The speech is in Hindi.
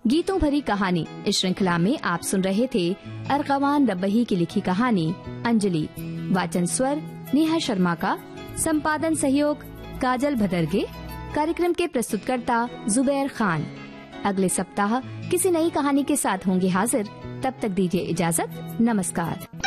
गीतों भरी कहानी। इस श्रृंखला में आप सुन रहे थे अरगवान रब्बही की लिखी कहानी अंजलि। वाचन स्वर नेहा शर्मा का, संपादन सहयोग काजल भदरगे। कार्यक्रम के प्रस्तुतकर्ता जुबैर खान। अगले सप्ताह किसी नई कहानी के साथ होंगे हाजिर। तब तक दीजिए इजाजत। नमस्कार।